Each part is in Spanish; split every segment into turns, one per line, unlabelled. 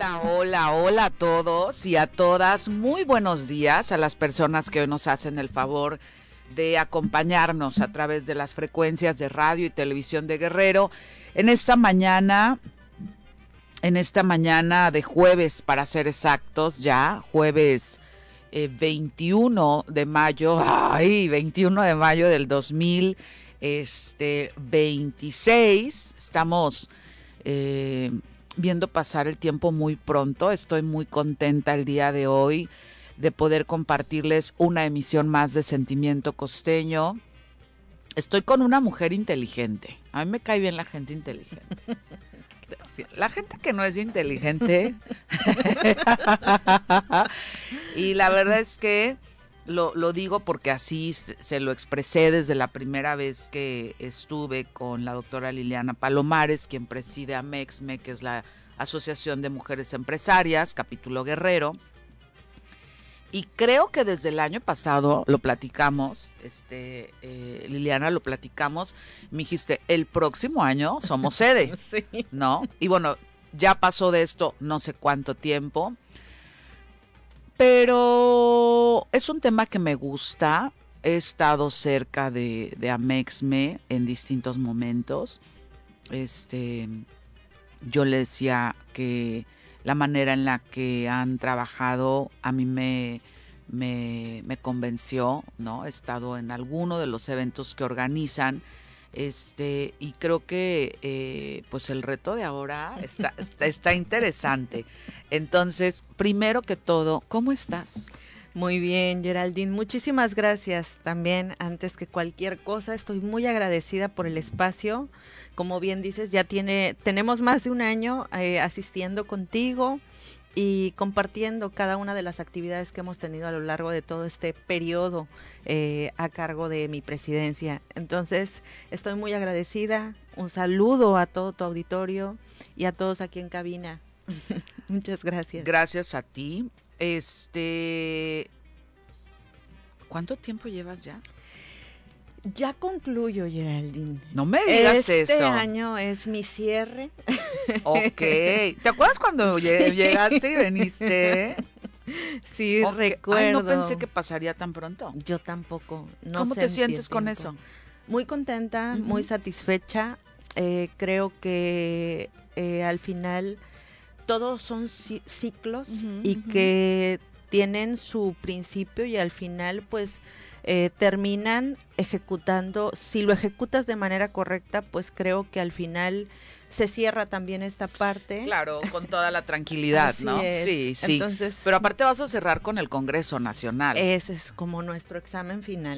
Hola, hola, hola a todos y a todas. Muy buenos días a las personas que hoy nos hacen el favor de acompañarnos a través de las frecuencias de radio y televisión de Guerrero en esta mañana de jueves, para ser exactos, ya jueves 21 de mayo, 21 de mayo del 2026. Estamos viendo pasar el tiempo muy pronto. Estoy muy contenta el día de hoy de poder compartirles una emisión más de Sentimiento Costeño. Estoy con una mujer inteligente. A mí me cae bien la gente inteligente. La gente que no es inteligente. Y la verdad es que lo digo porque así se lo expresé desde la primera vez que estuve con la doctora Liliana Palomares, quien preside AMEXME, que es la Asociación de Mujeres Empresarias, capítulo Guerrero. Y creo que desde el año pasado lo platicamos, Liliana, lo platicamos, me dijiste, el próximo año somos sede,
Sí.
¿no? Y bueno, ya pasó de esto no sé cuánto tiempo, pero es un tema que me gusta. He estado cerca de AMEXME en distintos momentos. Yo le decía que la manera en la que han trabajado a mí me convenció, ¿no? He estado en alguno de los eventos que organizan, y creo que pues el reto de ahora está interesante. Entonces, primero que todo, ¿cómo estás?
Muy bien, Geraldine. Muchísimas gracias también. Antes que cualquier cosa, estoy muy agradecida por el espacio. Como bien dices, tenemos más de un año asistiendo contigo y compartiendo cada una de las actividades que hemos tenido a lo largo de todo este periodo a cargo de mi presidencia. Entonces, estoy muy agradecida. Un saludo a todo tu auditorio y a todos aquí en cabina. Muchas gracias.
Gracias a ti. ¿Cuánto tiempo llevas ya?
Ya concluyo, Geraldine.
No me digas eso.
Este año es mi cierre.
Ok. ¿Te acuerdas cuando llegaste y veniste?
Sí,
Okay.
recuerdo.
Ay, no pensé que pasaría tan pronto.
Yo tampoco. No
¿Cómo te
sentí
sientes
el
con
tiempo.
eso?
Muy contenta, muy satisfecha. Creo que al final todos son ciclos y que tienen su principio y al final pues terminan ejecutando. Si lo ejecutas de manera correcta, pues creo que al final se cierra también esta parte.
Claro, con toda la tranquilidad,
Así
¿no?
es.
Sí, sí.
Entonces,
pero aparte vas a cerrar con el Congreso Nacional.
Ese es como nuestro examen final.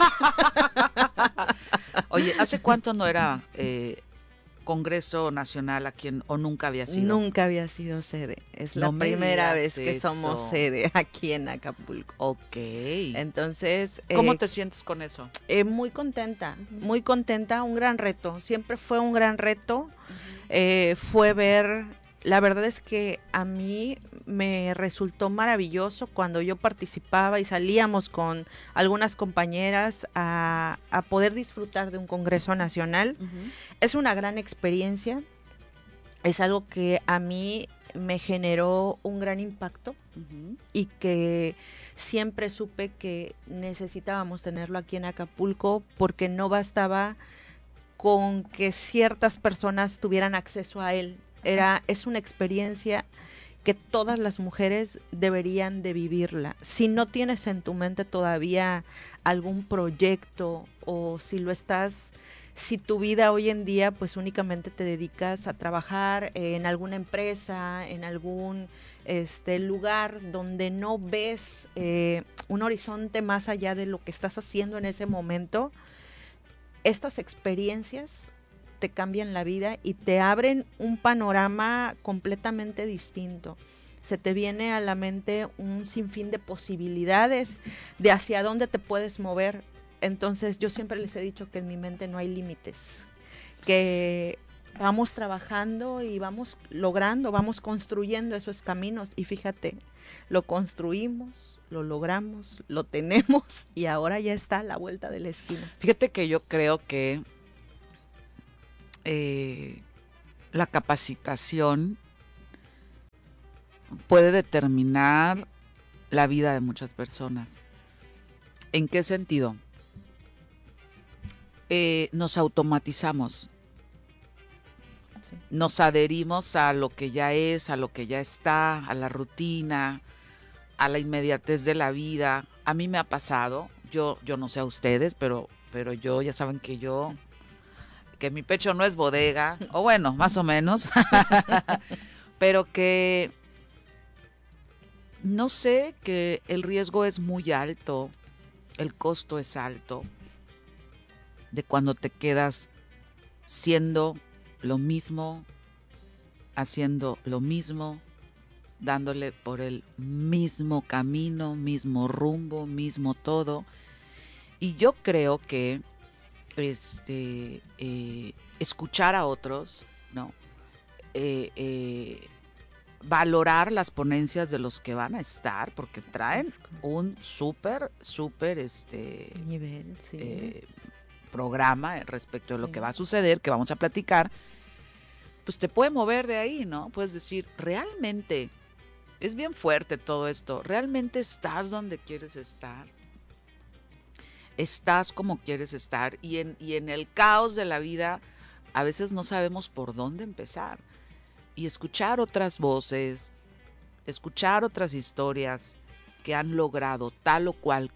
Oye, ¿hace cuánto no era Congreso Nacional aquí o nunca había sido?
Nunca había sido sede. Es
No
la
me
primera
digas
vez que
eso.
somos sede aquí en Acapulco.
Ok.
Entonces,
¿Cómo te sientes con eso?
Muy contenta, muy contenta. Un gran reto. Siempre fue un gran reto. Fue ver. La verdad es que a mí me resultó maravilloso cuando yo participaba y salíamos con algunas compañeras a poder disfrutar de un Congreso Nacional. Es una gran experiencia, es algo que a mí me generó un gran impacto y que siempre supe que necesitábamos tenerlo aquí en Acapulco porque no bastaba con que ciertas personas tuvieran acceso a él. Es una experiencia que todas las mujeres deberían de vivirla. Si no tienes en tu mente todavía algún proyecto o si tu vida hoy en día pues únicamente te dedicas a trabajar en alguna empresa, en algún lugar donde no ves un horizonte más allá de lo que estás haciendo en ese momento, estas experiencias te cambian la vida y te abren un panorama completamente distinto. Se te viene a la mente un sinfín de posibilidades de hacia dónde te puedes mover. Entonces yo siempre les he dicho que en mi mente no hay límites, que vamos trabajando y vamos logrando, vamos construyendo esos caminos y fíjate, lo construimos, lo logramos, lo tenemos y ahora ya está a la vuelta de la esquina.
Fíjate que yo creo que la capacitación puede determinar la vida de muchas personas. ¿En qué sentido? Nos automatizamos. Sí. Nos adherimos a lo que ya es, a lo que ya está, a la rutina, a la inmediatez de la vida. A mí me ha pasado, yo no sé a ustedes, pero yo, ya saben que mi pecho no es bodega, o bueno, más o menos, pero que no sé, que el riesgo es muy alto, el costo es alto, de cuando te quedas siendo lo mismo, haciendo lo mismo, dándole por el mismo camino, mismo rumbo, mismo todo. Y yo creo que escuchar a otros, ¿no? Valorar las ponencias de los que van a estar, porque traen un súper nivel, sí. Programa respecto de lo que va a suceder, que vamos a platicar, pues te puede mover de ahí, ¿no? Puedes decir, realmente es bien fuerte todo esto, ¿realmente estás donde quieres estar? ¿Estás como quieres estar? Y en el caos de la vida a veces no sabemos por dónde empezar. Y escuchar otras voces, escuchar otras historias que han logrado tal o cual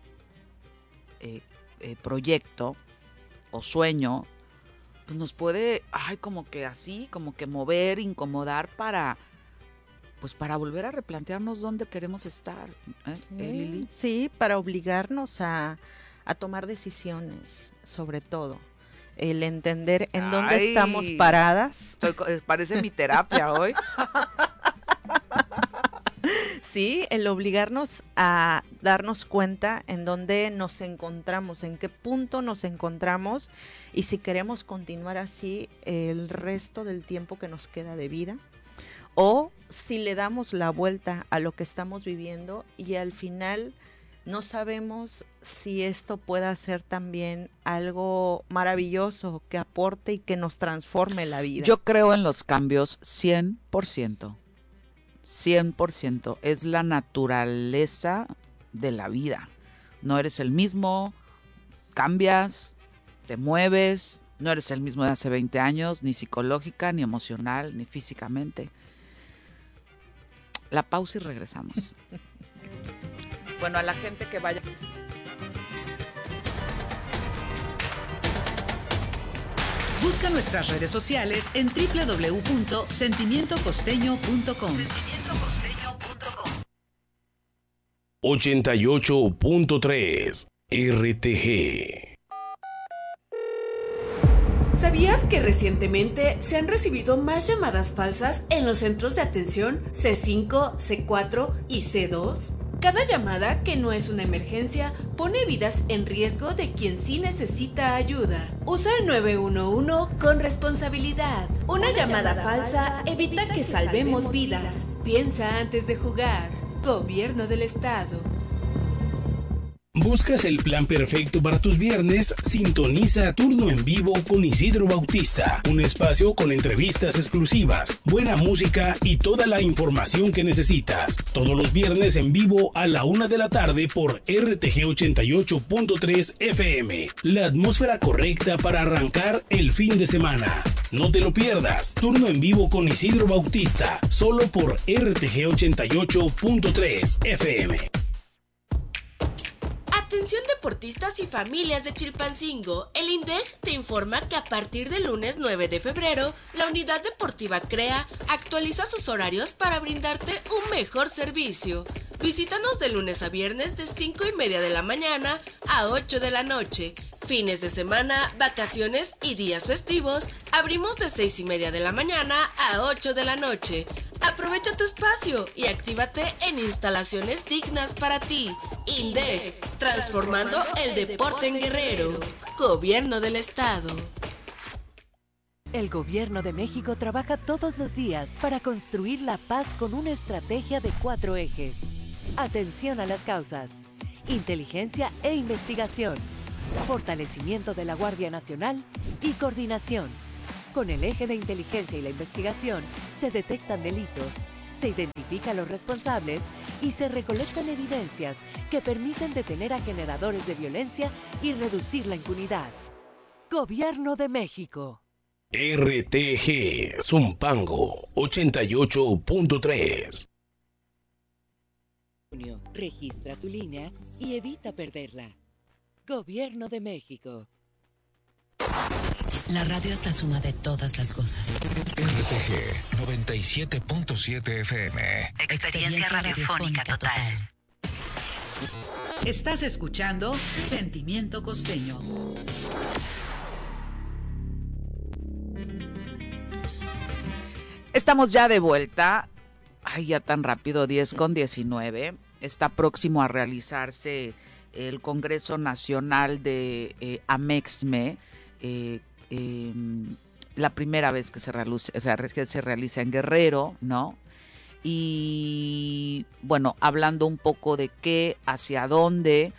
proyecto o sueño, pues nos puede, como que mover, incomodar para volver a replantearnos dónde queremos estar, Lili.
Sí, para obligarnos a tomar decisiones, sobre todo. El entender en dónde estamos paradas.
Parece mi terapia hoy.
Sí, el obligarnos a darnos cuenta en dónde nos encontramos, en qué punto nos encontramos y si queremos continuar así el resto del tiempo que nos queda de vida, o si le damos la vuelta a lo que estamos viviendo y al final no sabemos si esto pueda ser también algo maravilloso que aporte y que nos transforme la vida.
Yo creo en los cambios 100%. 100%. Es la naturaleza de la vida. No eres el mismo, cambias, te mueves, no eres el mismo de hace 20 años, ni psicológica, ni emocional, ni físicamente. La pausa y regresamos. Bueno, a la gente que vaya...
Busca nuestras redes sociales en www.sentimientocosteño.com.
88.3 RTG.
¿Sabías que recientemente se han recibido más llamadas falsas en los centros de atención C5, C4 y C2? Cada llamada que no es una emergencia pone vidas en riesgo de quien sí necesita ayuda. Usa el 911 con responsabilidad. Una llamada falsa evita que salvemos vidas. Piensa antes de jugar. Gobierno del Estado.
¿Buscas el plan perfecto para tus viernes? Sintoniza Turno en Vivo con Isidro Bautista, un espacio con entrevistas exclusivas, buena música y toda la información que necesitas. Todos los viernes en vivo a la 1 de la tarde por RTG 88.3 FM. La atmósfera correcta para arrancar el fin de semana. No te lo pierdas. Turno en Vivo con Isidro Bautista, solo por RTG 88.3 FM.
Atención deportistas y familias de Chilpancingo, el INDEC te informa que a partir del lunes 9 de febrero, la Unidad Deportiva CREA actualiza sus horarios para brindarte un mejor servicio. Visítanos de lunes a viernes de 5:30 de la mañana a 8 de la noche. Fines de semana, vacaciones y días festivos, abrimos de 6:30 de la mañana a 8 de la noche. Aprovecha tu espacio y actívate en instalaciones dignas para ti. INDEC, transformando el deporte en Guerrero. Gobierno del Estado.
El Gobierno de México trabaja todos los días para construir la paz con una estrategia de 4 ejes. Atención a las causas, inteligencia e investigación, fortalecimiento de la Guardia Nacional y coordinación. Con el eje de inteligencia y la investigación se detectan delitos, se identifican identifica a los responsables y se recolectan evidencias que permiten detener a generadores de violencia y reducir la impunidad. Gobierno de México.
RTG Zumpango 88.3.
Registra tu línea y evita perderla. Gobierno de México.
La radio es la suma de todas las cosas.
RTG 97.7 FM.
Experiencia radiofónica total.
Estás escuchando Sentimiento Costeño.
Estamos ya de vuelta. Ay, ya tan rápido, 10:19. Está próximo a realizarse el Congreso Nacional de Amexme. La primera vez que se realiza en Guerrero, ¿no? Y bueno, hablando un poco de qué, hacia dónde,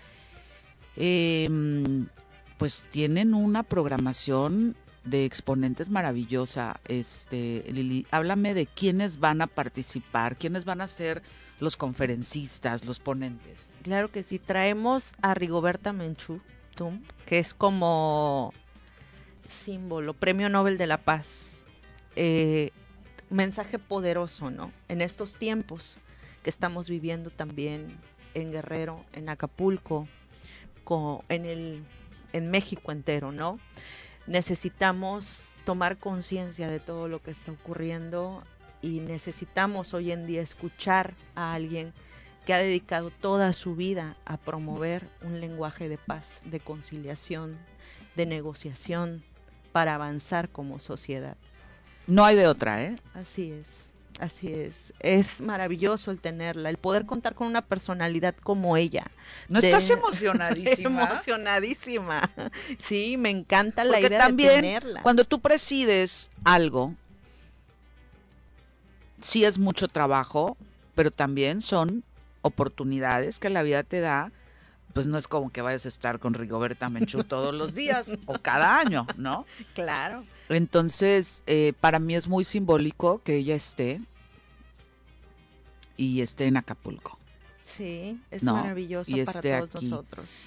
pues tienen una programación de exponentes maravillosa. Lili, háblame de quiénes van a participar, quiénes van a ser los conferencistas, los ponentes.
Claro que sí, traemos a Rigoberta Menchú, que es como símbolo, Premio Nobel de la Paz. Mensaje poderoso, ¿no? En estos tiempos que estamos viviendo también en Guerrero, en Acapulco, en México entero, ¿no? Necesitamos tomar conciencia de todo lo que está ocurriendo y necesitamos hoy en día escuchar a alguien que ha dedicado toda su vida a promover un lenguaje de paz, de conciliación, de negociación para avanzar como sociedad.
No hay de otra, ¿eh?
Así es, así es. Es maravilloso el tenerla, el poder contar con una personalidad como ella.
¿No estás emocionadísima?
Emocionadísima. Sí, me encanta la
Porque
idea
también,
de tenerla.
cuando tú presides algo, sí es mucho trabajo, pero también son oportunidades que la vida te da. Pues no es como que vayas a estar con Rigoberta Menchú todos los días o cada año, ¿no?
Claro.
Entonces, para mí es muy simbólico que ella esté en Acapulco.
Sí, es
¿no?
maravilloso
Y
para todos
aquí.
nosotros.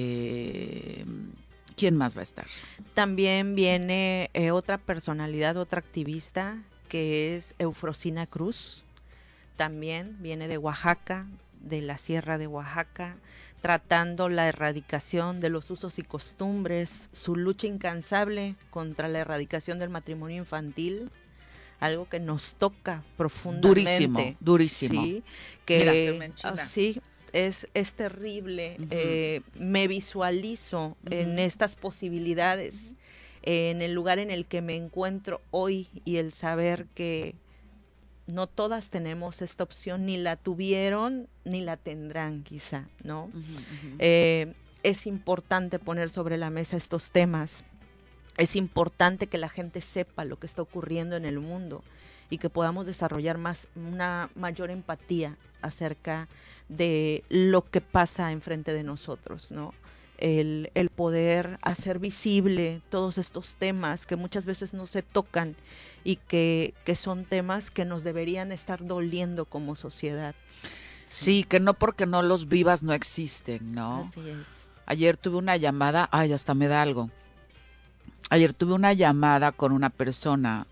¿Quién más va a estar?
También viene otra personalidad, otra activista, que es Eufrosina Cruz. También viene de Oaxaca, de la Sierra de Oaxaca, tratando la erradicación de los usos y costumbres, su lucha incansable contra la erradicación del matrimonio infantil, algo que nos toca profundamente.
Durísimo.
Sí, que
mira, se me enchina.
Sí, es terrible. Me visualizo en estas posibilidades, en el lugar en el que me encuentro hoy y el saber que no todas tenemos esta opción, ni la tuvieron, ni la tendrán quizá, ¿no? Es importante poner sobre la mesa estos temas, es importante que la gente sepa lo que está ocurriendo en el mundo y que podamos desarrollar una mayor empatía acerca de lo que pasa enfrente de nosotros, ¿no? El poder hacer visible todos estos temas que muchas veces no se tocan y que son temas que nos deberían estar doliendo como sociedad.
Sí, que no porque no los vivas no existen, ¿no?
Así es.
Ayer tuve una llamada, ay, hasta me da algo. Ayer tuve una llamada con una persona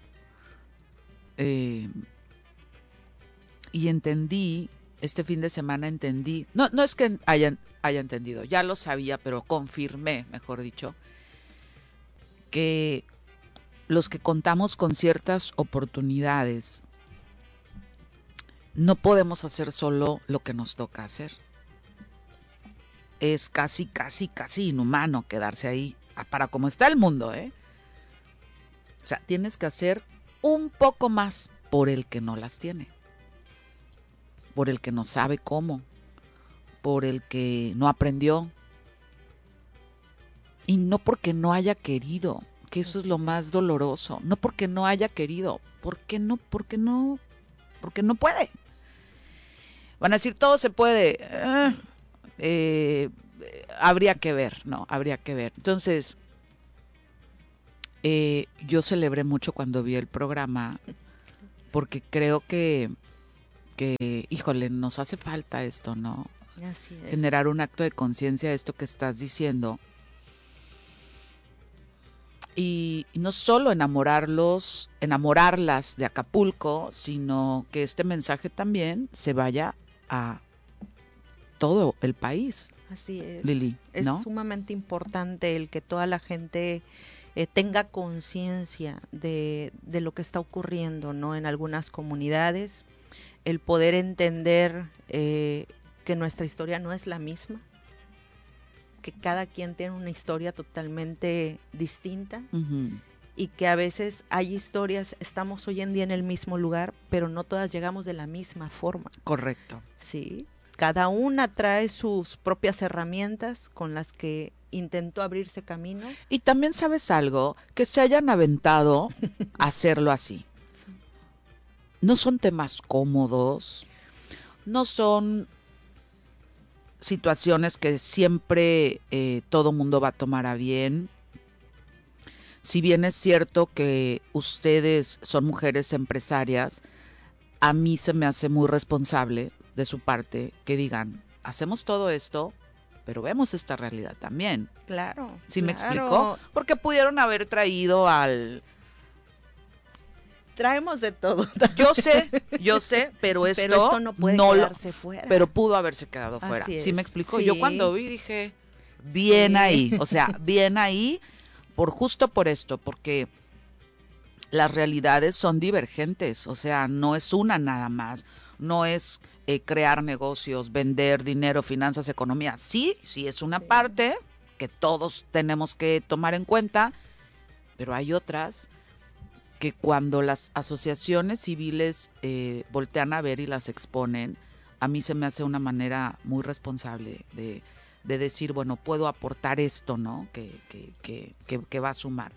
y entendí, este fin de semana entendí, no es que haya entendido, ya lo sabía, pero confirmé, mejor dicho, que los que contamos con ciertas oportunidades no podemos hacer solo lo que nos toca hacer. Es casi inhumano quedarse ahí para cómo está el mundo, ¿eh? O sea, tienes que hacer un poco más por el que no las tiene, por el que no sabe cómo, por el que no aprendió, y no porque no haya querido, que eso es lo más doloroso, no porque no haya querido, porque no puede. Van a decir, todo se puede, habría que ver, ¿no? Habría que ver. Entonces, yo celebré mucho cuando vi el programa, porque creo que híjole, nos hace falta esto, ¿no?
Así es.
Generar un acto de conciencia de esto que estás diciendo. Y no solo enamorarlas de Acapulco, sino que este mensaje también se vaya a todo el país.
Así es.
Lili, ¿no?
Es sumamente importante el que toda la gente tenga conciencia de lo que está ocurriendo, ¿no? En algunas comunidades, el poder entender que nuestra historia no es la misma, que cada quien tiene una historia totalmente distinta.
Uh-huh.
Y que a veces hay historias, estamos hoy en día en el mismo lugar, pero no todas llegamos de la misma forma.
Correcto.
Sí, cada una trae sus propias herramientas con las que intentó abrirse camino.
Y también sabes algo, que se hayan aventado a hacerlo así. No son temas cómodos, no son situaciones que siempre todo mundo va a tomar a bien. Si bien es cierto que ustedes son mujeres empresarias, a mí se me hace muy responsable de su parte que digan, hacemos todo esto, pero vemos esta realidad también.
Claro.
¿Sí me explico? Porque pudieron haber traído al...
Traemos de todo.
Yo sé, pero esto
no puede quedarse fuera.
Pero pudo haberse quedado fuera. ¿Sí me explico? Sí. Yo cuando vi dije, bien ahí, o sea, bien ahí, justo por esto, porque las realidades son divergentes, o sea, no es una nada más, no es crear negocios, vender dinero, finanzas, economía. Sí es una parte que todos tenemos que tomar en cuenta, pero hay otras que cuando las asociaciones civiles voltean a ver y las exponen, a mí se me hace una manera muy responsable de decir, bueno, puedo aportar esto, ¿no? Que va a sumar.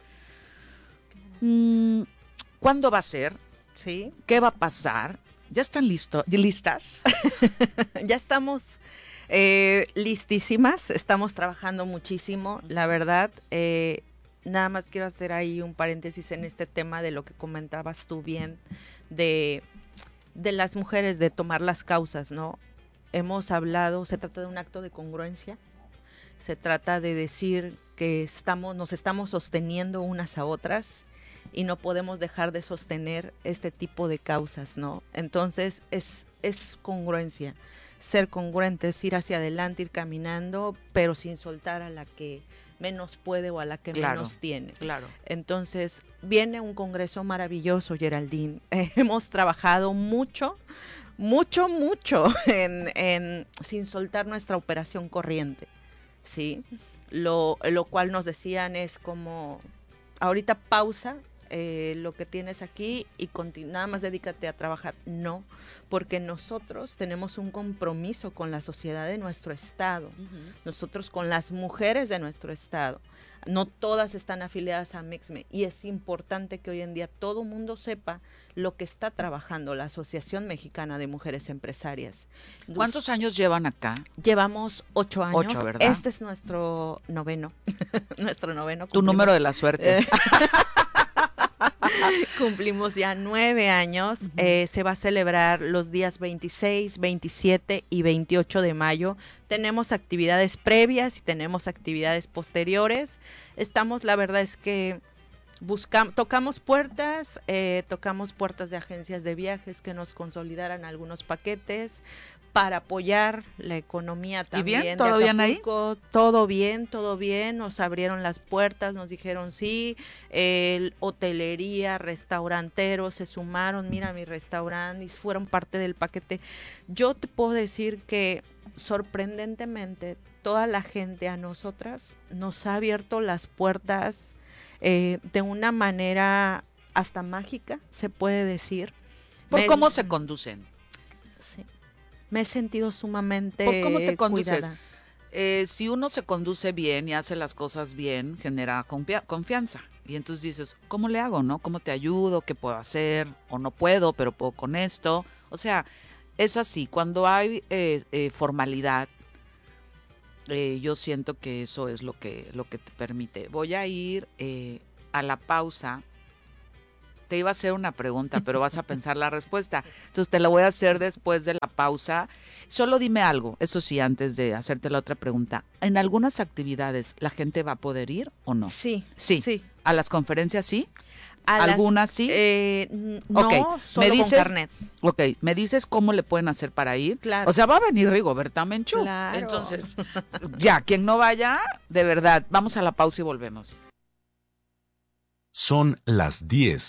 ¿Cuándo va a ser?
Sí.
¿Qué va a pasar? ¿Ya están listas?
Ya estamos listísimas, estamos trabajando muchísimo, la verdad. Nada más quiero hacer ahí un paréntesis en este tema de lo que comentabas tú bien, de las mujeres, de tomar las causas, ¿no? Hemos hablado, se trata de un acto de congruencia, se trata de decir que nos estamos sosteniendo unas a otras y no podemos dejar de sostener este tipo de causas, ¿no? Entonces es congruencia, ser congruentes, ir hacia adelante, ir caminando, pero sin soltar a la que menos puede o a la que menos tiene.
Claro.
Entonces, viene un congreso maravilloso, Geraldine. Hemos trabajado mucho en sin soltar nuestra operación corriente, ¿sí? Lo cual nos decían es como, ahorita pausa lo que tienes aquí y nada más dedícate a trabajar. No, porque nosotros tenemos un compromiso con la sociedad de nuestro estado, nosotros con las mujeres de nuestro estado. No todas están afiliadas a MEXME y es importante que hoy en día todo mundo sepa lo que está trabajando la Asociación Mexicana de Mujeres Empresarias.
¿Cuántos años llevan acá?
Llevamos 8 años.
8, ¿verdad?
Este es nuestro noveno. Nuestro noveno.
Tu número de la suerte.
Cumplimos ya 9 años. Se va a celebrar los días 26, 27 y 28 de mayo. Tenemos actividades previas y tenemos actividades posteriores. La verdad es que tocamos puertas de agencias de viajes que nos consolidaran algunos paquetes para apoyar la economía también.
¿Y bien? ¿Todo bien ahí?
Todo bien, nos abrieron las puertas, nos dijeron sí, hotelería, restauranteros se sumaron, mira mi restaurante, y fueron parte del paquete. Yo te puedo decir que sorprendentemente toda la gente a nosotras nos ha abierto las puertas de una manera hasta mágica, se puede decir.
¿Por cómo se conducen?
Sí. Me he sentido sumamente
¿Por cómo te conduces?
Cuidada.
Si uno se conduce bien y hace las cosas bien, genera confianza. Y entonces dices, ¿cómo le hago, no? ¿Cómo te ayudo? ¿Qué puedo hacer? O no puedo, pero puedo con esto. O sea, es así. Cuando hay formalidad, yo siento que eso es lo que te permite. Voy a ir a la pausa. te iba a hacer una pregunta, pero vas a pensar la respuesta. Entonces te la voy a hacer después de la pausa. Solo dime algo, eso sí, antes de hacerte la otra pregunta. ¿En algunas actividades la gente va a poder ir o no?
Sí.
¿A las conferencias sí?
¿Algunas
sí?
No,
okay.
solo con carnet.
Ok, ¿me dices cómo le pueden hacer para ir?
Claro.
O sea, va a venir Rigoberta Menchú.
Claro.
Entonces, ya, quien no vaya, de verdad, vamos a la pausa y volvemos.
Son las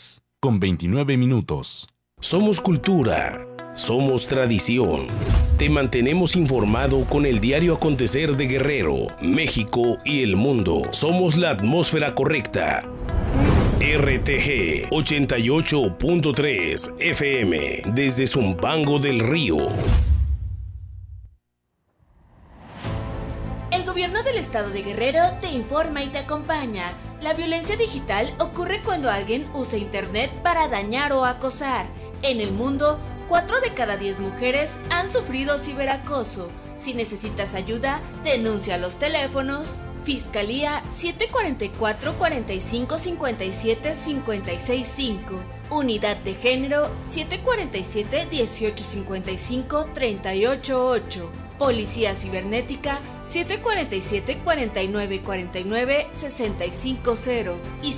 10:29.
Somos cultura, somos tradición. Te mantenemos informado con el diario acontecer de Guerrero, México y el mundo. Somos la atmósfera correcta. RTG 88.3 FM desde Zumpango del Río.
El gobierno del estado de Guerrero te informa y te acompaña. La violencia digital ocurre cuando alguien usa internet para dañar o acosar. En el mundo, 4 de cada 10 mujeres han sufrido ciberacoso. Si necesitas ayuda, denuncia a los teléfonos Fiscalía 744-4557-565, Unidad de Género 747-1855-388, Policía Cibernética 747-4949-650 y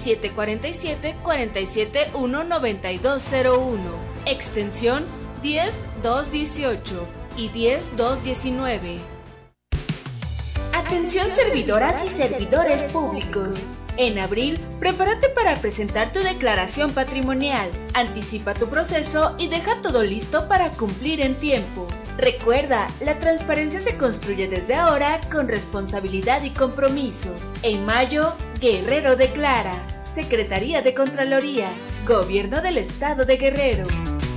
747-471-9201, extensión 10218 y 10219. Atención servidoras y servidores públicos. En abril, prepárate para presentar tu declaración patrimonial. Anticipa tu proceso y deja todo listo para cumplir en tiempo. Recuerda, la transparencia se construye desde ahora con responsabilidad y compromiso. En mayo, Guerrero declara. Secretaría de Contraloría. Gobierno del Estado de Guerrero.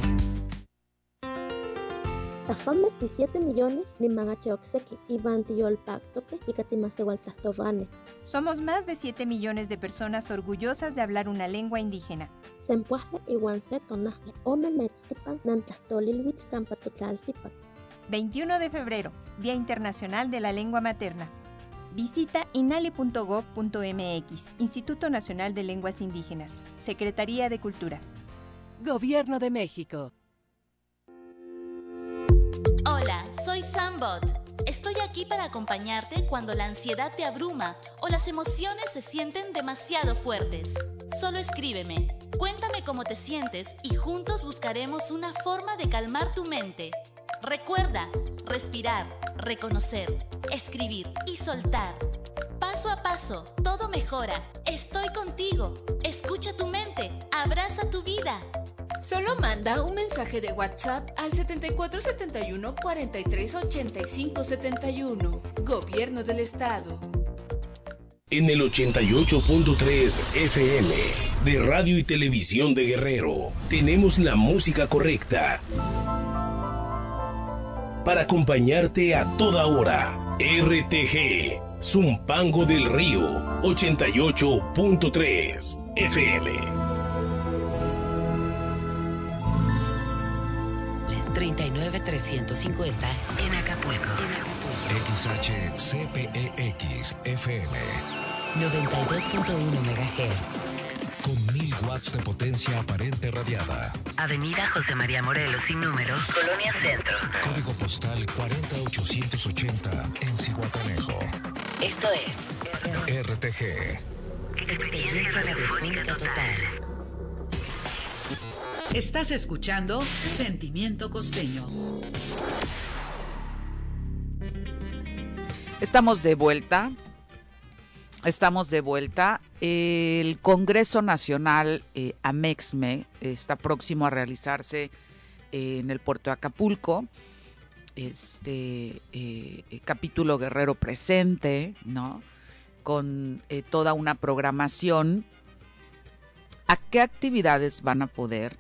Tafam 27 millones ni mangache oxeki y bantiol pactoque y katimasewaltastovane.
Somos más de 7 millones de personas orgullosas de hablar una lengua indígena.
Sempuaje iwanse tonasle ome metztipan nantastolilwich campatotlaltipan.
21 de febrero, Día Internacional de la Lengua Materna. Visita inali.gov.mx, Instituto Nacional de Lenguas Indígenas, Secretaría de Cultura.
Gobierno de México.
Hola, soy Sambot. Estoy aquí para acompañarte cuando la ansiedad te abruma o las emociones se sienten demasiado fuertes. Solo escríbeme, cuéntame cómo te sientes y juntos buscaremos una forma de calmar tu mente. Recuerda, respirar, reconocer, escribir y soltar. Paso a paso, todo mejora. Estoy contigo. Escucha tu mente. Abraza tu vida.
Solo manda un mensaje de WhatsApp al 7471 43 85 71. Gobierno del Estado.
En el 88.3 FM de Radio y Televisión de Guerrero, tenemos la música correcta para acompañarte a toda hora. RTG, Zumpango del Río, 88.3 FM.
39350 en Acapulco.
XHCPEX FM
92.1 MHz.
Con 1000 watts de potencia aparente radiada.
Avenida José María Morelos sin número, Colonia Centro.
Código postal 40880 en Zihuatanejo.
Esto es
RTG.
Experiencia radiofónica total.
Estás escuchando Sentimiento Costeño.
Estamos de vuelta. El Congreso Nacional AMEXME está próximo a realizarse en el puerto de Acapulco. Capítulo Guerrero presente, ¿no? Con toda una programación. ¿A qué actividades van a poder?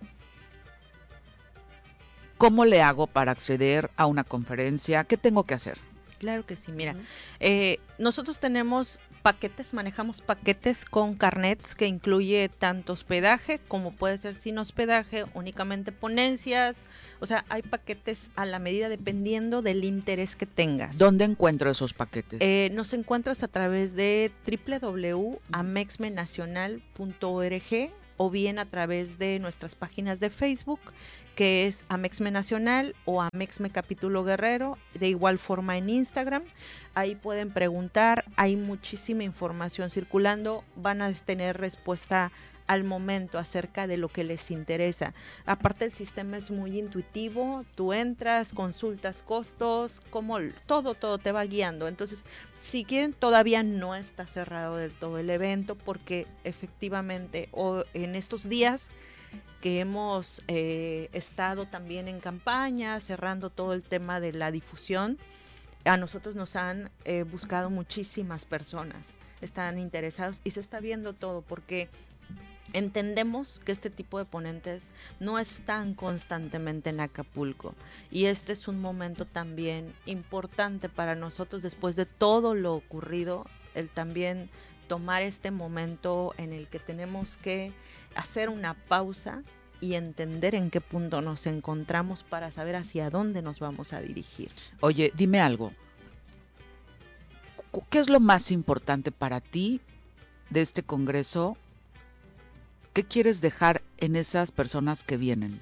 ¿Cómo le hago para acceder a una conferencia? ¿Qué tengo que hacer?
Claro que sí, mira, nosotros tenemos manejamos paquetes con carnets que incluye tanto hospedaje como puede ser sin hospedaje, únicamente ponencias, o sea, hay paquetes a la medida dependiendo del interés que tengas.
¿Dónde encuentro esos paquetes?
Nos encuentras a través de www.amexmenacional.org o bien a través de nuestras páginas de Facebook, que es Amexme Nacional o Amexme Capítulo Guerrero, de igual forma en Instagram. Ahí pueden preguntar, hay muchísima información circulando, van a tener respuesta al momento acerca de lo que les interesa. Aparte, el sistema es muy intuitivo, tú entras, consultas costos, como todo te va guiando. Entonces, si quieren, todavía no está cerrado del todo el evento, porque efectivamente en estos días que hemos estado también en campaña, cerrando todo el tema de la difusión, a nosotros nos han buscado muchísimas personas, están interesados y se está viendo todo, porque entendemos que este tipo de ponentes no están constantemente en Acapulco, y este es un momento también importante para nosotros después de todo lo ocurrido, el también tomar este momento en el que tenemos que hacer una pausa y entender en qué punto nos encontramos para saber hacia dónde nos vamos a dirigir.
Oye, dime algo. ¿Qué es lo más importante para ti de este congreso? ¿Qué quieres dejar en esas personas que vienen?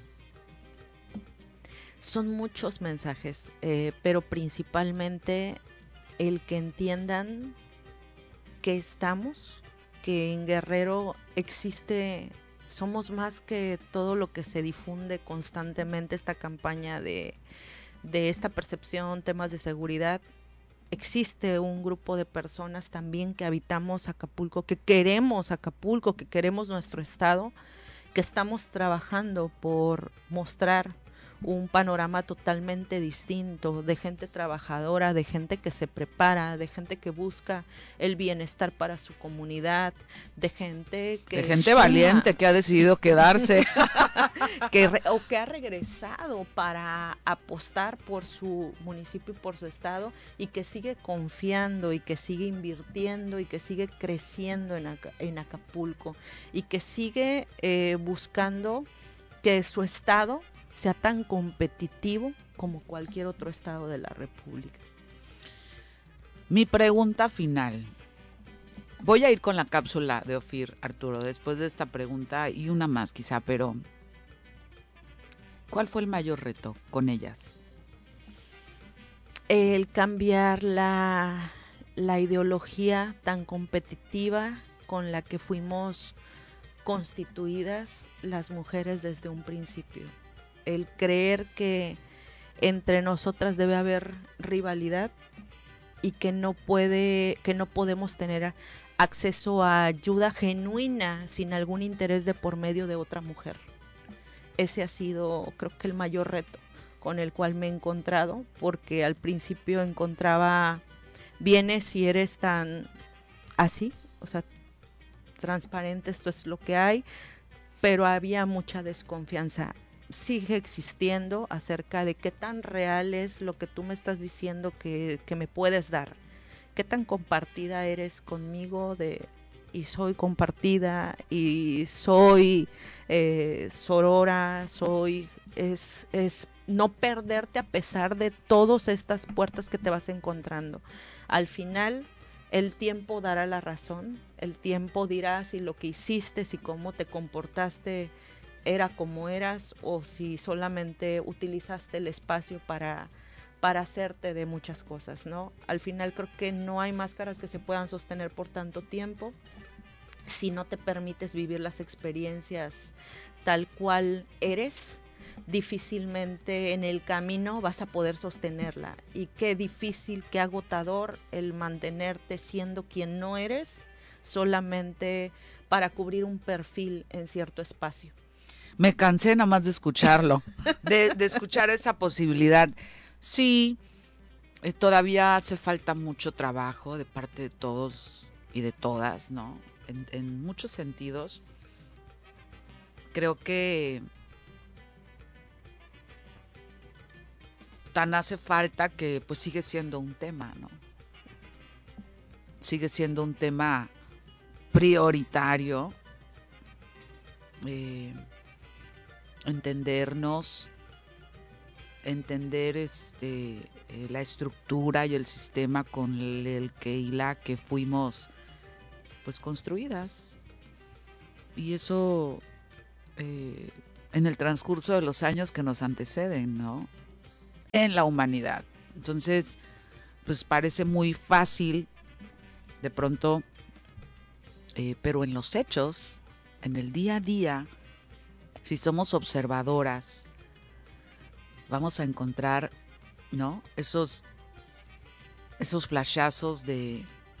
Son muchos mensajes, pero principalmente el que entiendan que estamos, que en Guerrero existe, somos más que todo lo que se difunde constantemente, esta campaña de esta percepción, temas de seguridad. Existe un grupo de personas también que habitamos Acapulco, que queremos nuestro estado, que estamos trabajando por mostrar un panorama totalmente distinto, de gente trabajadora, de gente que se prepara, de gente que busca el bienestar para su comunidad, de gente
valiente que ha decidido quedarse
o que ha regresado para apostar por su municipio y por su estado, y que sigue confiando y que sigue invirtiendo y que sigue creciendo en Acapulco, y que sigue buscando que su estado sea tan competitivo como cualquier otro estado de la República.
Mi pregunta final. Voy a ir con la cápsula de Ofir, Arturo, después de esta pregunta y una más quizá, pero ¿cuál fue el mayor reto con ellas?
El cambiar la ideología tan competitiva con la que fuimos constituidas las mujeres desde un principio. El creer que entre nosotras debe haber rivalidad y que no podemos tener acceso a ayuda genuina sin algún interés de por medio de otra mujer. Ese ha sido, creo que, el mayor reto con el cual me he encontrado, porque al principio encontraba, vienes si eres tan así, o sea, transparente, esto es lo que hay, pero había mucha desconfianza. Sigue existiendo acerca de qué tan real es lo que tú me estás diciendo que me puedes dar, qué tan compartida eres conmigo, y soy compartida y soy sorora, es no perderte a pesar de todas estas puertas que te vas encontrando. Al final el tiempo dará la razón, el tiempo dirá si lo que hiciste, si cómo te comportaste era como eras, o si solamente utilizaste el espacio para hacerte de muchas cosas, ¿no? Al final creo que no hay máscaras que se puedan sostener por tanto tiempo si no te permites vivir las experiencias tal cual eres. Difícilmente en el camino vas a poder sostenerla, y qué difícil, qué agotador el mantenerte siendo quien no eres solamente para cubrir un perfil en cierto espacio.
Me cansé nada más de escucharlo, de escuchar esa posibilidad. Sí, todavía hace falta mucho trabajo de parte de todos y de todas, ¿no? En muchos sentidos. Creo que tan hace falta que pues sigue siendo un tema, ¿no? Sigue siendo un tema prioritario. Entendernos, entender la estructura y el sistema con el que y la que fuimos pues construidas. Y eso en el transcurso de los años que nos anteceden, ¿no? En la humanidad. Entonces, pues parece muy fácil de pronto, pero en los hechos, en el día a día, si somos observadoras, vamos a encontrar, ¿no? Esos flashazos de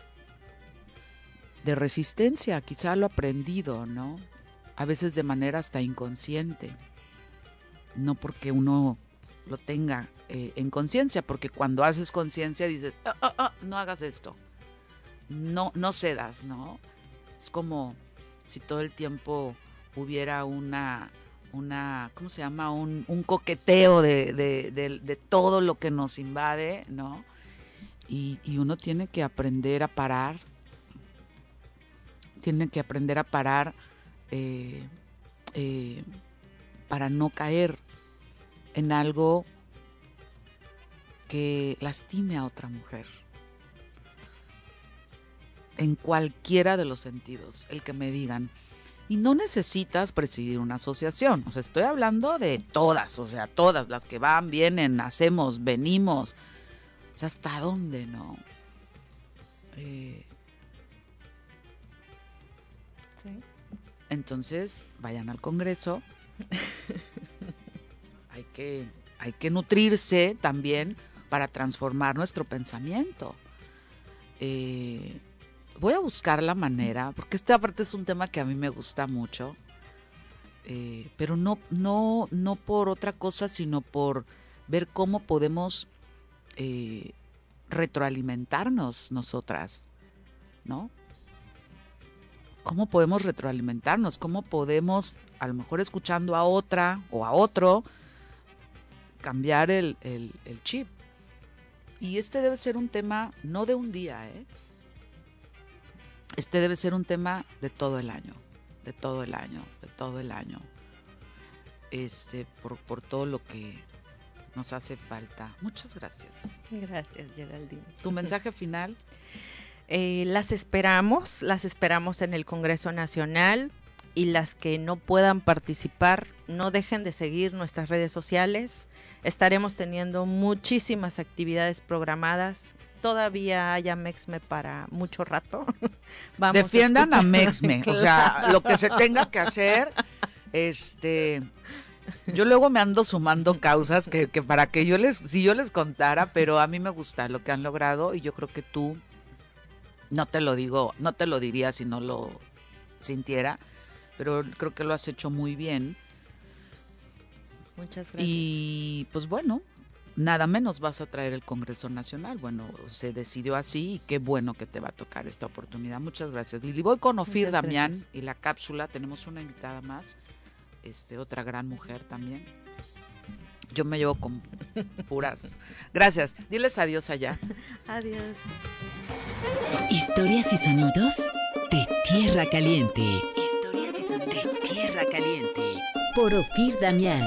resistencia, quizá lo aprendido, ¿no? A veces de manera hasta inconsciente, no porque uno lo tenga en conciencia, porque cuando haces conciencia dices, no hagas esto, no cedas, ¿no? Es como si todo el tiempo hubiera una ¿cómo se llama? Un coqueteo de todo lo que nos invade, ¿no? Y uno tiene que aprender a parar, para no caer en algo que lastime a otra mujer. En cualquiera de los sentidos, el que me digan. Y no necesitas presidir una asociación. O sea, estoy hablando de todas, o sea, todas las que van, vienen, hacemos, venimos. O sea, ¿hasta dónde, no? Sí. Entonces, vayan al Congreso. Hay que nutrirse también para transformar nuestro pensamiento. Voy a buscar la manera, porque esta parte es un tema que a mí me gusta mucho, pero no por otra cosa, sino por ver cómo podemos retroalimentarnos nosotras, ¿no? ¿Cómo podemos retroalimentarnos? ¿Cómo podemos, a lo mejor escuchando a otra o a otro, cambiar el chip? Y este debe ser un tema no de un día, Este debe ser un tema de todo el año, por todo lo que nos hace falta. Muchas gracias.
Gracias, Geraldine.
¿Tu mensaje final?
Las esperamos en el Congreso Nacional, y las que no puedan participar, no dejen de seguir nuestras redes sociales. Estaremos teniendo muchísimas actividades programadas. Todavía hay Amexme para mucho rato.
Defiendan a Amexme, claro. O sea, lo que se tenga que hacer. Yo luego me ando sumando causas que para que si yo les contara, pero a mí me gusta lo que han logrado, y yo creo que tú, no te lo diría si no lo sintiera, pero creo que lo has hecho muy bien.
Muchas gracias.
Y pues bueno, nada menos vas a traer el Congreso Nacional. Bueno, se decidió así, y qué bueno que te va a tocar esta oportunidad. Muchas gracias, Lili. Voy con Ofir Damián y la cápsula. Tenemos una invitada más, otra gran mujer también. Yo me llevo con puras. Gracias. Diles adiós allá.
Adiós.
Historias y sonidos de Tierra Caliente. Historias y sonidos de Tierra Caliente. Por Ofir Damián.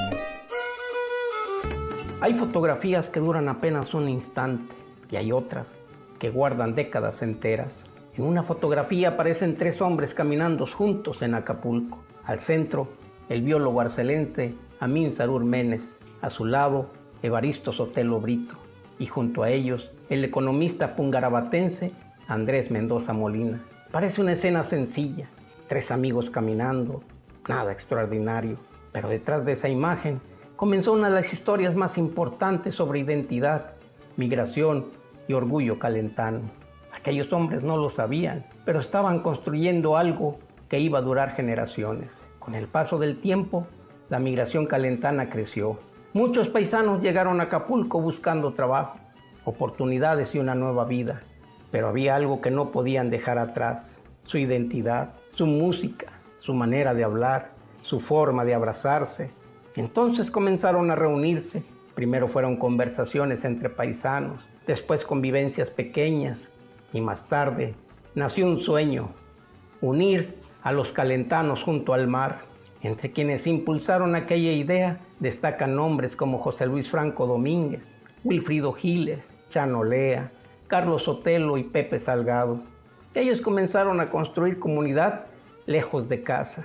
Hay fotografías que duran apenas un instante y hay otras que guardan décadas enteras. En una fotografía aparecen 3 hombres caminando juntos en Acapulco. Al centro, el biólogo arcelense Amin Sarur Menes. A su lado, Evaristo Sotelo Brito. Y junto a ellos, el economista pungarabatense Andrés Mendoza Molina. Parece una escena sencilla. 3 amigos caminando, nada extraordinario. Pero detrás de esa imagen comenzó una de las historias más importantes sobre identidad, migración y orgullo calentano. Aquellos hombres no lo sabían, pero estaban construyendo algo que iba a durar generaciones. Con el paso del tiempo, la migración calentana creció. Muchos paisanos llegaron a Acapulco buscando trabajo, oportunidades y una nueva vida. Pero había algo que no podían dejar atrás: su identidad, su música, su manera de hablar, su forma de abrazarse. Entonces comenzaron a reunirse. Primero fueron conversaciones entre paisanos, después convivencias pequeñas, y más tarde nació un sueño: unir a los calentanos junto al mar. Entre quienes impulsaron aquella idea destacan nombres como José Luis Franco Domínguez, Wilfrido Giles, Chano Lea, Carlos Sotelo y Pepe Salgado. Ellos comenzaron a construir comunidad lejos de casa,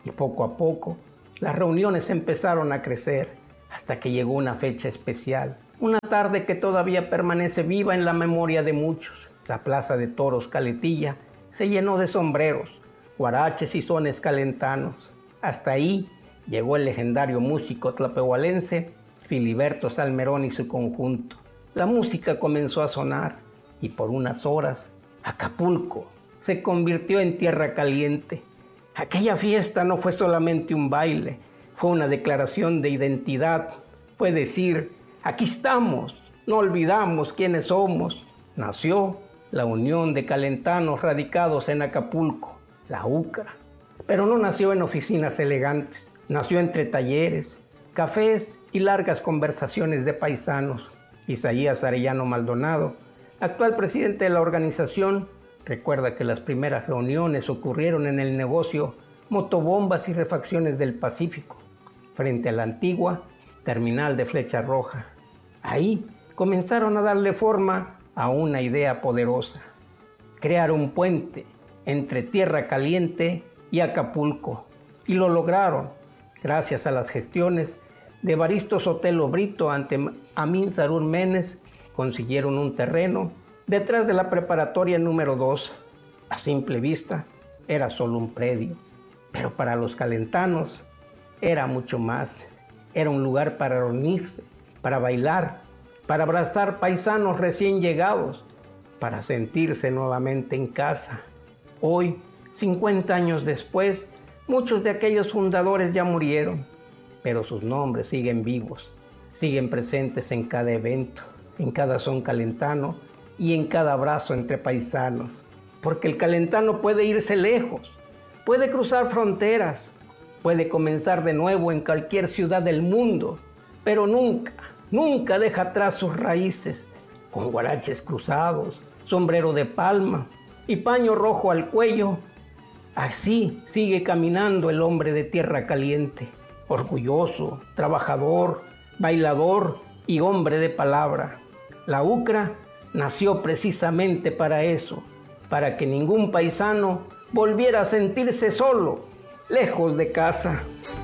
Y poco a poco, las reuniones empezaron a crecer hasta que llegó una fecha especial. Una tarde que todavía permanece viva en la memoria de muchos. La plaza de toros Caletilla se llenó de sombreros, guaraches y sones calentanos. Hasta ahí llegó el legendario músico tlapehualense Filiberto Salmerón y su conjunto. La música comenzó a sonar y por unas horas Acapulco se convirtió en tierra caliente. Aquella fiesta no fue solamente un baile, fue una declaración de identidad. Fue decir, aquí estamos, no olvidamos quiénes somos. Nació la Unión de Calentanos Radicados en Acapulco, la UCRA. Pero no nació en oficinas elegantes, nació entre talleres, cafés y largas conversaciones de paisanos. Isaías Arellano Maldonado, actual presidente de la organización, recuerda que las primeras reuniones ocurrieron en el negocio Motobombas y Refacciones del Pacífico, frente a la antigua terminal de Flecha Roja. Ahí comenzaron a darle forma a una idea poderosa: crear un puente entre Tierra Caliente y Acapulco. Y lo lograron, gracias a las gestiones de Evaristo Sotelo Brito ante Amin Sarur Menes. Consiguieron un terreno detrás de la preparatoria número 2. A simple vista era solo un predio, pero para los calentanos era mucho más. Era un lugar para reunirse, para bailar, para abrazar paisanos recién llegados, para sentirse nuevamente en casa. Hoy, 50 años después, muchos de aquellos fundadores ya murieron, pero sus nombres siguen vivos, siguen presentes en cada evento, en cada son calentano y en cada abrazo entre paisanos. Porque el calentano puede irse lejos, puede cruzar fronteras, puede comenzar de nuevo en cualquier ciudad del mundo, pero nunca, nunca deja atrás sus raíces, con guaraches cruzados, sombrero de palma y paño rojo al cuello. Así sigue caminando el hombre de Tierra Caliente, orgulloso, trabajador, bailador y hombre de palabra. La UCRA nació precisamente para eso, para que ningún paisano volviera a sentirse solo, lejos de casa.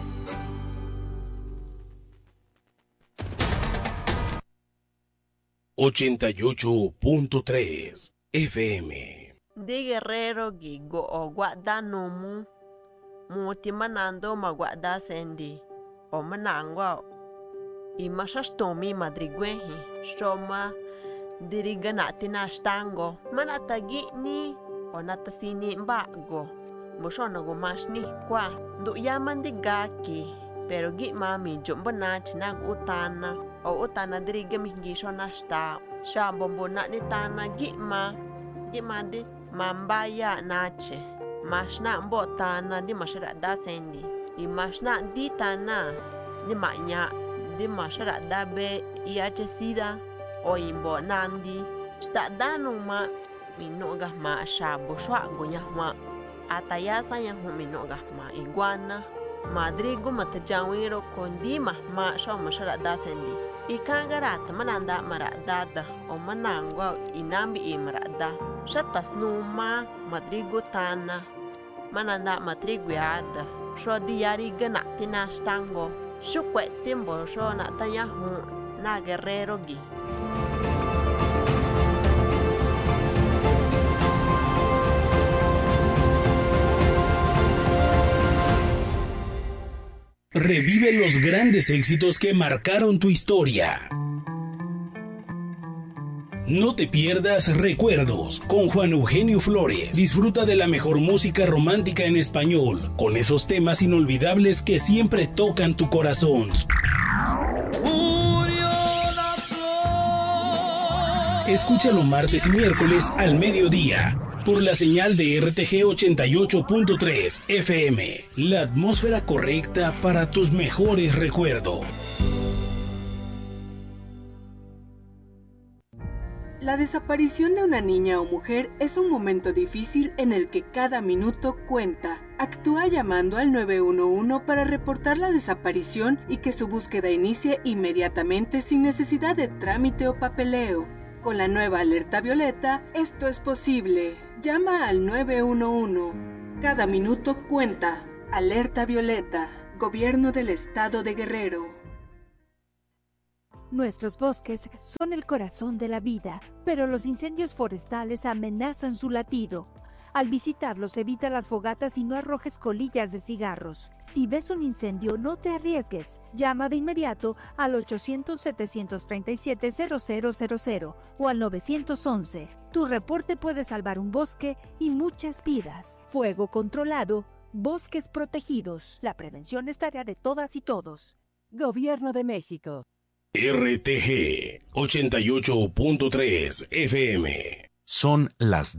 ...88.3 FM.
De Guerrero gigo o guarda nomu muti manando ma guarda sendi o manangwa i mashastomi madrigwehi shoma diriganati na stango manatagi ni o natasini mbago mushono go mashni kwa du yaman digaki pero gi mami jombana china utana o utana dirigami gisho nashta shambombo na ni tana gi ma di mambaya nache mashna mbotana di mashara da sendi i mashna di tana di manya di mashara da be iache sida o imbo nandi sta danu ma minoga ma shabo shwa gonya ma atayasa ya minoga ma iguana madrigo matajawiro kondi ma sho mashara da sendi ikangarat mananda maradada o manangwa inambi imrada shatas numa madrigo tana mananda matriguada sho diari gana tinastango shukwe timbo sho na tanya hu na guerrero gi.
Revive los grandes éxitos que marcaron tu historia. No te pierdas Recuerdos con Juan Eugenio Flores. Disfruta de la mejor música romántica en español, con esos temas inolvidables que siempre tocan tu corazón. Escúchalo martes y miércoles al mediodía por la señal de RTG 88.3 FM. La atmósfera correcta para tus mejores recuerdos.
La desaparición de una niña o mujer es un momento difícil en el que cada minuto cuenta. Actúa llamando al 911 para reportar la desaparición y que su búsqueda inicie inmediatamente sin necesidad de trámite o papeleo. Con la nueva alerta violeta, esto es posible. Llama al 911. Cada minuto cuenta. Alerta violeta, Gobierno del Estado de Guerrero.
Nuestros bosques son el corazón de la vida, pero los incendios forestales amenazan su latido. Al visitarlos, evita las fogatas y no arrojes colillas de cigarros. Si ves un incendio, no te arriesgues. Llama de inmediato al 800-737-0000 o al 911. Tu reporte puede salvar un bosque y muchas vidas. Fuego controlado, bosques protegidos. La prevención es tarea de todas y todos.
Gobierno de México.
RTG 88.3 FM.
Son las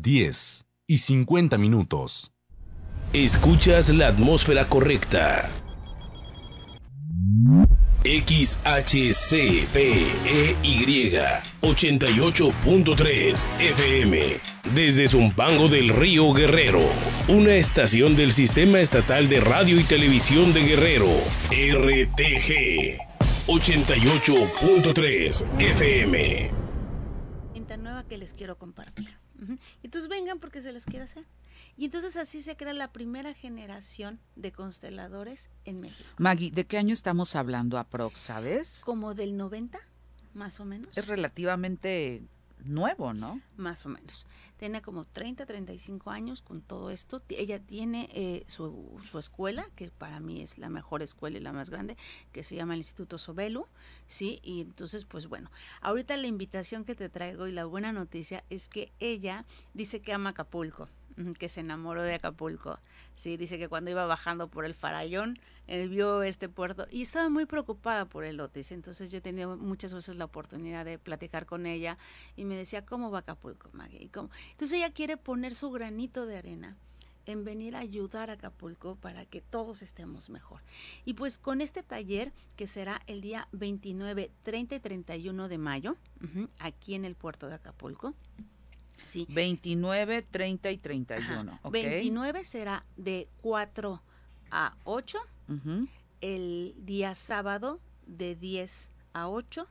10:50.
Escuchas la atmósfera correcta. XHCPEY 88.3 FM. Desde Zumpango del Río Guerrero. Una estación del Sistema Estatal de Radio y Televisión de Guerrero. RTG 88.3 FM.
Nueva que les quiero compartir. Entonces vengan porque se les quiere hacer. Y entonces así se crea la primera generación de consteladores en México.
Maggie, ¿de qué año estamos hablando aprox, sabes?
Como del 90, más o menos.
Es relativamente nuevo, ¿no?
Más o menos. Tiene como 30, 35 años con todo esto. Ella tiene su escuela, que para mí es la mejor escuela y la más grande, que se llama el Instituto Sobelu, ¿sí? Y entonces, pues bueno, ahorita la invitación que te traigo y la buena noticia es que ella dice que ama Acapulco, que se enamoró de Acapulco, sí, dice que cuando iba bajando por el Farallón, vio este puerto y estaba muy preocupada por el Otis. Entonces yo he tenido muchas veces la oportunidad de platicar con ella y me decía, ¿cómo va Acapulco, Maggie? ¿Cómo? Entonces ella quiere poner su granito de arena en venir a ayudar a Acapulco para que todos estemos mejor. Y pues con este taller que será el día 29, 30 y 31 de mayo, aquí en el puerto de Acapulco. Sí.
29, 30 y 31. Okay.
29 será de 4 a 8, el día sábado de 10 a 8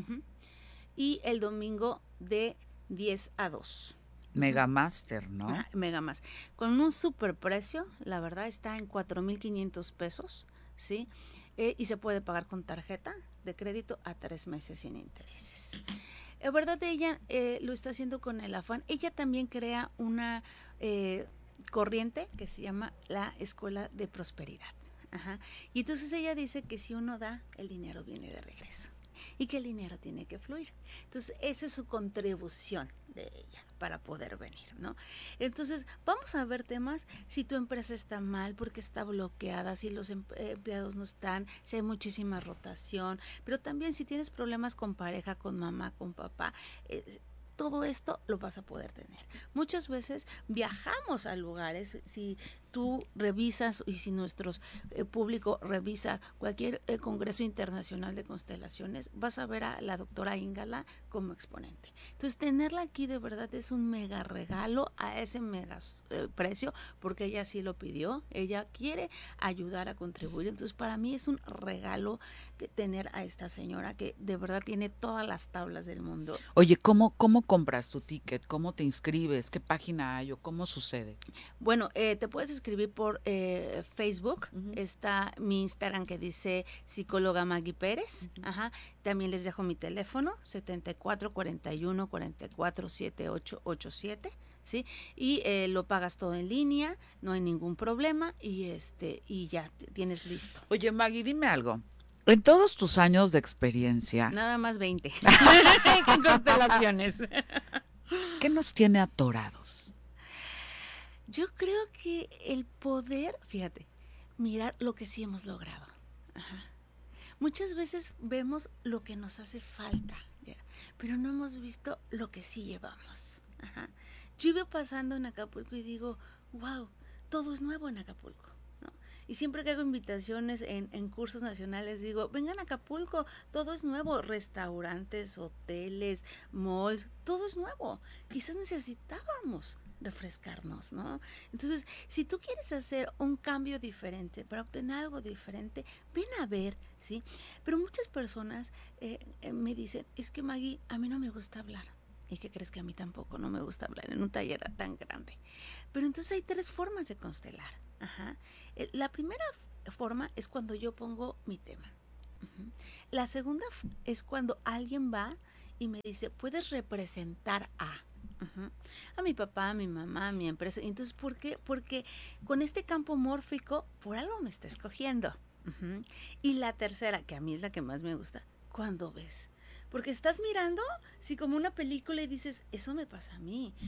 y el domingo de 10 a 2.
Megamaster, ¿no?
Megamaster. Con un super precio, la verdad está en 4,500 pesos, ¿sí? Y se puede pagar con tarjeta de crédito a 3 meses sin intereses. En verdad ella lo está haciendo con el afán. Ella también crea una corriente que se llama la Escuela de Prosperidad. Y entonces ella dice que si uno da, el dinero viene de regreso y que el dinero tiene que fluir. Entonces esa es su contribución de ella para poder venir, ¿no? Entonces vamos a ver temas, si tu empresa está mal porque está bloqueada, si los empleados no están, si hay muchísima rotación, pero también si tienes problemas con pareja, con mamá, con papá, todo esto lo vas a poder tener. Muchas veces viajamos a lugares, si tú revisas y si nuestro público revisa cualquier congreso internacional de constelaciones, vas a ver a la doctora Ingala como exponente. Entonces, tenerla aquí de verdad es un mega regalo a ese mega precio, porque ella sí lo pidió, ella quiere ayudar a contribuir. Entonces, para mí es un regalo tener a esta señora que de verdad tiene todas las tablas del mundo.
Oye, ¿cómo compras tu ticket? ¿Cómo te inscribes? ¿Qué página hay o cómo sucede?
Bueno, te puedes escribir por Facebook, está mi Instagram que dice psicóloga Maggie Pérez, también les dejo mi teléfono 7441447887, ¿sí? Y lo pagas todo en línea, no hay ningún problema y ya tienes listo.
Oye, Maggie, dime algo. En todos tus años de experiencia,
nada más 20 con constelaciones,
¿qué nos tiene atorados?
Yo creo que el poder, fíjate, mirar lo que sí hemos logrado. Muchas veces vemos lo que nos hace falta, pero no hemos visto lo que sí llevamos. Yo iba pasando en Acapulco y digo, wow, todo es nuevo en Acapulco, ¿no? Y siempre que hago invitaciones en cursos nacionales digo, vengan a Acapulco, todo es nuevo, restaurantes, hoteles, malls, todo es nuevo. Quizás necesitábamos refrescarnos, ¿no? Entonces, si tú quieres hacer un cambio diferente, para obtener algo diferente, ven a ver, ¿sí? Pero muchas personas me dicen, es que Maggie, a mí no me gusta hablar. ¿Y qué crees? Que a mí tampoco no me gusta hablar en un taller tan grande. Pero entonces hay 3 formas de constelar. Ajá. La primera forma es cuando yo pongo mi tema. Uh-huh. La segunda es cuando alguien va y me dice, puedes representar a mi papá, a mi mamá, a mi empresa. Entonces, ¿por qué? Porque con este campo mórfico, por algo me está escogiendo. Uh-huh. Y la tercera, que a mí es la que más me gusta, cuando ves. Porque estás mirando, sí, como una película y dices, eso me pasa a mí.